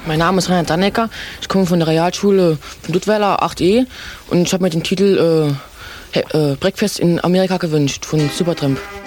Mein Name ist Rainer Dannecker. Ich komme von der Realschule von Duttweiler 8E und ich habe mir den Titel Breakfast in Amerika gewünscht von Supertramp.